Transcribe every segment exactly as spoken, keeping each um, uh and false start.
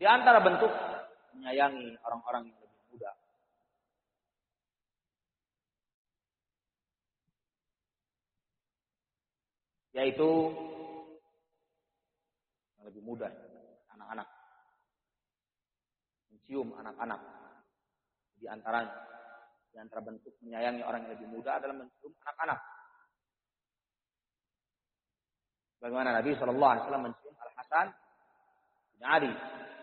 Di antara bentuk menyayangi orang-orang yang lebih muda, yaitu yang lebih muda, anak-anak. Mencium anak-anak. Di antaranya, di antara bentuk menyayangi orang yang lebih muda adalah mencium anak-anak. Bagaimana Nabi shallallahu alaihi wasallam mencium Al-Hasan bin Ali,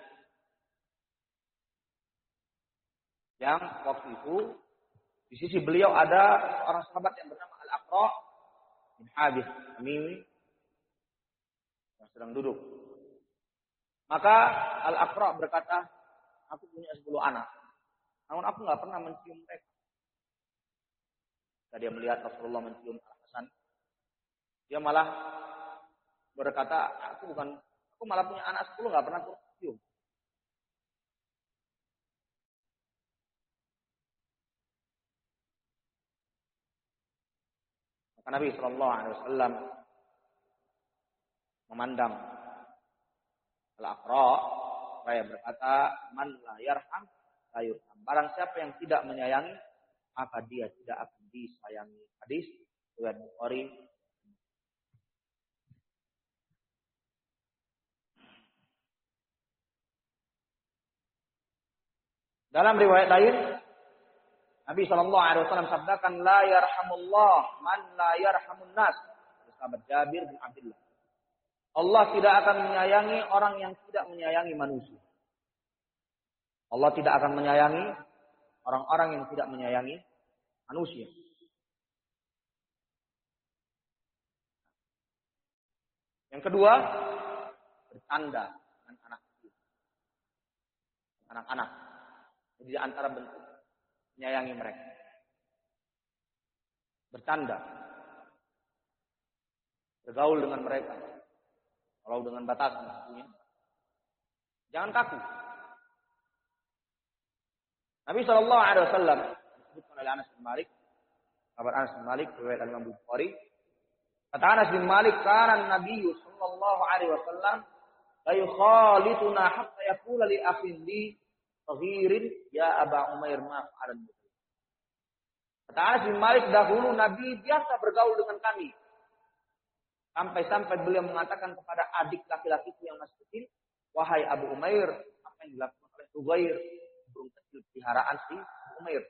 yang waktu itu di sisi beliau ada seorang sahabat yang bernama Al-Aqra bin Habis Tamimi yang sedang duduk. Maka Al-Aqra berkata, aku punya sepuluh anak, namun aku nggak pernah mencium mereka. Ketika dia melihat Rasulullah mencium Al-Hasan, dia malah berkata, aku bukan, aku malah punya anak sepuluh nggak pernah cium. Maka Nabi Shallallahu Alaihi Wasallam memandang Al-Aqra, saya berkata, man la yarham la yurham. Barang siapa yang tidak menyayangi, maka dia tidak akan disayangi. Hadis riwayat Bukhari. Dalam riwayat lain, Nabi shallallahu alaihi wasallam sabdakan, la yarhamullah man la yarhamun nas. Sahabat Jabir bin Abdullah. Allah tidak akan menyayangi orang yang tidak menyayangi manusia. Allah tidak akan menyayangi orang-orang yang tidak menyayangi manusia. Yang kedua, bercanda dengan anak kecil. Anak-anak. Jadi di antara bentuk menyayangi mereka. Bercanda. Bergaul dengan mereka. Kalau dengan batasan tentunya. Jangan kaku. Nabi shallallahu alaihi wasallam disebutkan oleh Anas bin Malik, kabar Anas bin Malik riwayat Imam Bukhari. Kata Anas bin Malik, "Kana Nabi sallallahu alaihi wasallam la yukhalituna hatta yaqula li akhin li saghirin ya Aba Umair ma fa'alan." Kata Anas bin Malik, dahulu Nabi biasa bergaul dengan kami. Sampai-sampai beliau mengatakan kepada adik laki-lakiku yang masih kecil, "Wahai Abu Umair, apa yang dilakukan oleh Zubair, burung kecil peliharaan si Umair,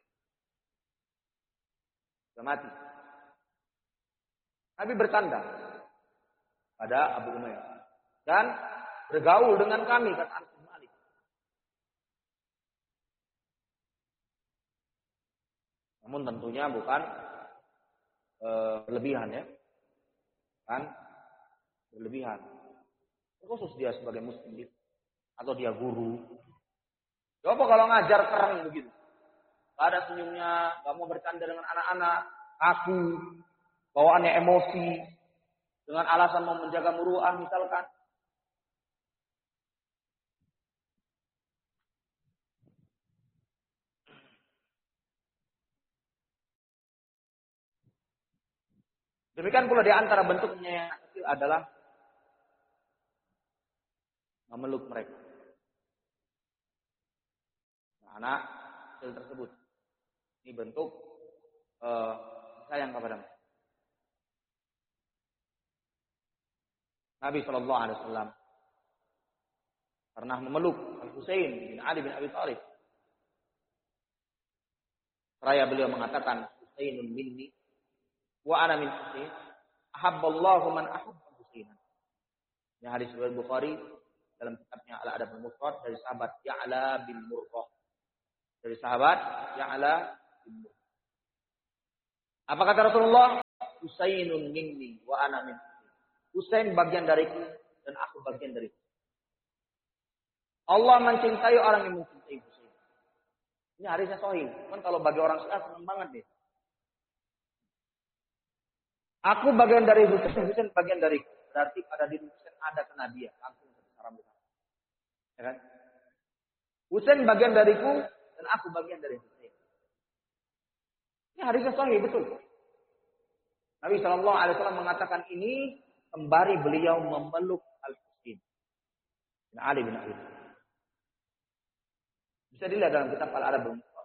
sudah mati." Nabi bercanda pada Abu Umair dan bergaul dengan kami, kata Anas bin Malik. Namun tentunya bukan e, berlebihan ya, kan berlebihan. Khusus dia sebagai muslim atau dia guru. Coba kalau ngajar keren begitu, gak ada senyumnya, gak mau bercanda dengan anak-anak, kaku, bawaannya emosi, dengan alasan mau menjaga muruah misalkan. Demikian pula di antara bentuknya yang kecil adalah memeluk mereka. Nah, anak kecil tersebut. Ini bentuk uh, sayang kepada mereka. Nabi shallallahu alaihi wasallam pernah memeluk Al-Husain bin Ali bin Abi Thalib. Seraya beliau mengatakan, "Husainun minni wa ana min Husain. Ahabballahu man ahabba Husainan." Yang hadis riwayat Bukhari dalam kitabnya Al-Adab al-Mufrad dari sahabat Ya'la bin Murrah. Dari sahabat Ya'la bin Murrah. Apa kata Rasulullah? "Husainun minni wa ana min Husain." Husain bagian dariku dan aku bagian dariku. Allah mencintai orang yang mencintai Husain. Ini hadisnya sahih. Cuman kalau bagi orang Syiah senang banget deh. Aku bagian dari Husain, Husain bagian dariku. Berarti pada diri Husain ada kenabian. Langsung secara besar. Ya kan? Husain bagian dariku dan aku bagian dari Husain. Ini hadisnya sahih betul. Nabi shallallahu alaihi wasallam mengatakan ini sembari beliau memeluk Al-Husain bin Ali bin Abi Thalib. Bisa dilihat dalam kitab Al-Adab